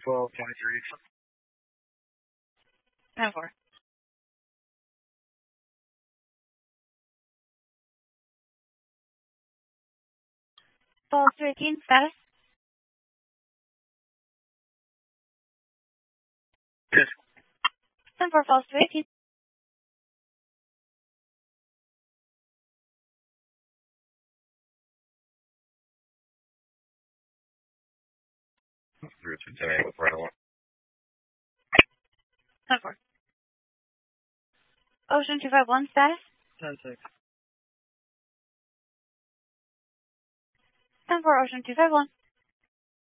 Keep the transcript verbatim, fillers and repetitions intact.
twelve twenty-three. ten four. Falls to eighteen, status? Yes. ten four falls to eighteen. Through to ten eight with right one. ten four. Ocean two five one, status? ten six. ten four, Ocean two five one.